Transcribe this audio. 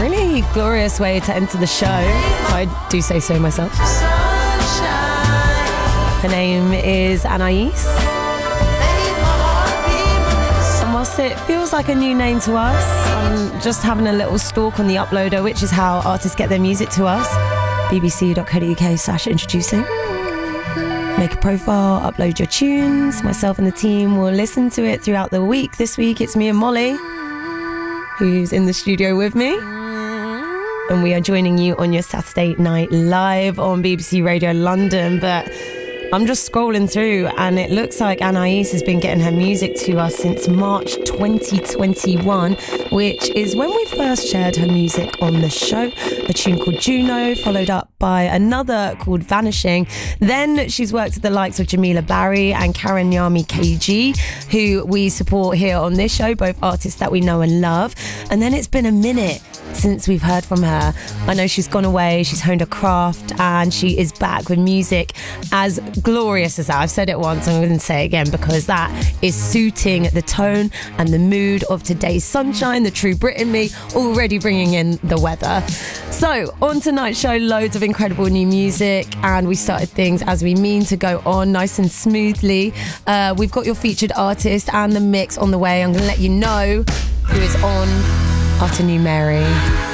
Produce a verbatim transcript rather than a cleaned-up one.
Really glorious way to enter the show, if I do say so myself. Her name is Anais. And whilst it feels like a new name to us, I'm just having a little stalk on the uploader, which is how artists get their music to us. bbc.co.uk slash introducing. Make a profile, upload your tunes. Myself and the team will listen to it throughout the week. This week it's me and Molly, who's in the studio with me. And we are joining you on your Saturday night live on B B C Radio London. But I'm just scrolling through and it looks like Anais has been getting her music to us since March twenty twenty-one, which is when we first shared her music on the show. A tune called Juno, followed up by another called Vanishing. Then she's worked with the likes of Jamila Barry and Karen Yami K G, who we support here on this show, both artists that we know and love. And then it's been a minute since we've heard from her. I know she's gone away, she's honed her craft, and she is back with music as glorious as that. I've said it once, I'm going to say it again, because that is suiting the tone and the mood of today's sunshine, the true Brit in me, already bringing in the weather. So, on tonight's show, loads of incredible new music, and we started things as we mean to go on, nice and smoothly. Uh, we've got your featured artist and the mix on the way. I'm going to let you know who is on after New Mary.